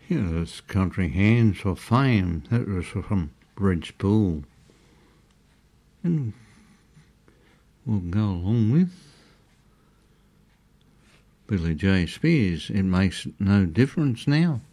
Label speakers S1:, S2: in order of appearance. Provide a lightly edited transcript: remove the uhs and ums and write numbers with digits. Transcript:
S1: Yeah, that's Country Hands for Fame. That was from Red Spool. And we'll go along with Billy J. Spears. It Makes No Difference Now.